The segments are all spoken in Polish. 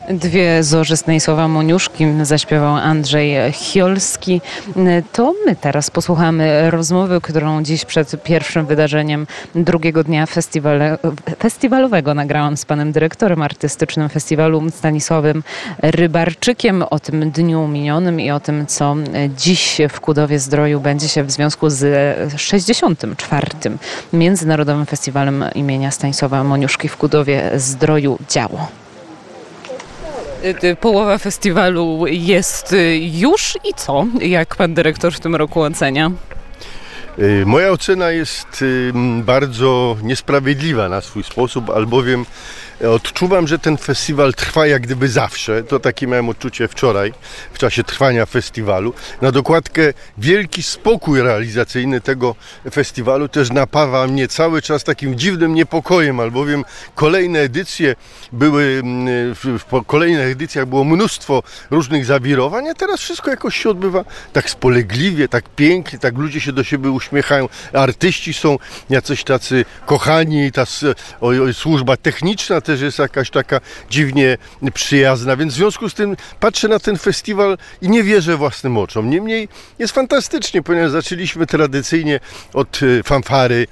Dwie zorze Stanisława Moniuszki zaśpiewał Andrzej Chiolski. To my teraz posłuchamy rozmowy, którą dziś przed pierwszym wydarzeniem drugiego dnia festiwalowego nagrałam z panem dyrektorem artystycznym festiwalu Stanisławem Rybarczykiem o tym dniu minionym i o tym, co dziś w Kudowie-Zdroju będzie się w związku z 64. Międzynarodowym Festiwalem imienia Stanisława Moniuszki w Kudowie-Zdroju działo. Połowa festiwalu jest już i co? Jak pan dyrektor w tym roku ocenia? Moja ocena jest bardzo niesprawiedliwa na swój sposób, albowiem odczuwam, że ten festiwal trwa jak gdyby zawsze. To takie miałem odczucie wczoraj, w czasie trwania festiwalu. Na dokładkę wielki spokój realizacyjny tego festiwalu też napawa mnie cały czas takim dziwnym niepokojem, albowiem kolejne edycje były, w kolejnych edycjach było mnóstwo różnych zawirowań, a teraz wszystko jakoś się odbywa tak spolegliwie, tak pięknie, tak ludzie się do siebie uśmiechają. Artyści są jacyś tacy kochani, ta służba techniczna też jest jakaś taka dziwnie przyjazna, więc w związku z tym patrzę na ten festiwal i nie wierzę własnym oczom. Niemniej jest fantastycznie, ponieważ zaczęliśmy tradycyjnie od fanfary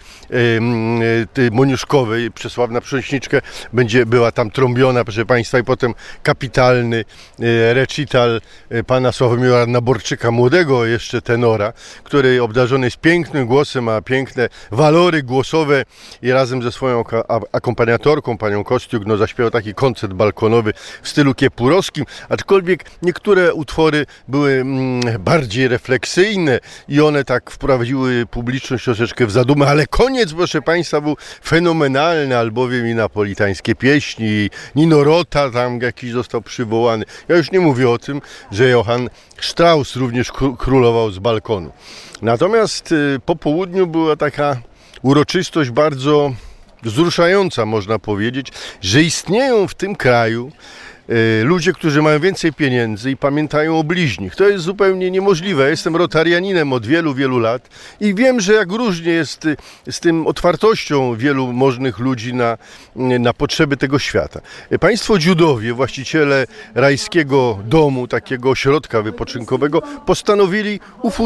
moniuszkowej. Przesławna przełęczniczka była tam trąbiona, proszę państwa, i potem kapitalny recital pana Sławomira Naborczyka, młodego jeszcze tenora, który obdarzony jest pięknym głosem, ma piękne walory głosowe i razem ze swoją akompaniatorką, panią Kostiuk, zaśpiewał taki koncert balkonowy w stylu kiepurowskim, aczkolwiek niektóre utwory były bardziej refleksyjne i one tak wprowadziły publiczność troszeczkę w zadumę, ale koniec, proszę państwa, był fenomenalny, albowiem i napolitańskie pieśni, i Nino Rota tam jakiś został przywołany. Ja już nie mówię o tym, że Johann Strauss również królował z balkonu. Natomiast po południu była taka uroczystość bardzo wzruszająca, można powiedzieć, że istnieją w tym kraju ludzie, którzy mają więcej pieniędzy i pamiętają o bliźnich. To jest zupełnie niemożliwe. Ja jestem rotarianinem od wielu, wielu lat i wiem, że jak różnie jest z tym otwartością wielu możnych ludzi na potrzeby tego świata. Państwo Dziudowie, właściciele rajskiego domu, takiego ośrodka wypoczynkowego, postanowili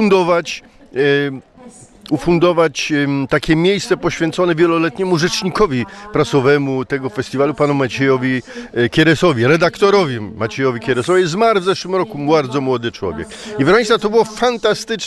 ufundować takie miejsce poświęcone wieloletniemu rzecznikowi prasowemu tego festiwalu, panu Maciejowi Kieresowi, redaktorowi Maciejowi Kieresowi. Zmarł w zeszłym roku bardzo młody człowiek. I proszę państwa, to było fantastyczne.